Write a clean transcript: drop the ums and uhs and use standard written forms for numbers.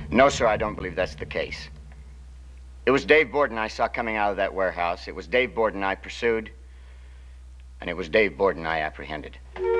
No, sir, I don't believe that's the case. It was Dave Borden I saw coming out of that warehouse. It was Dave Borden I pursued. And it was Dave Borden I apprehended.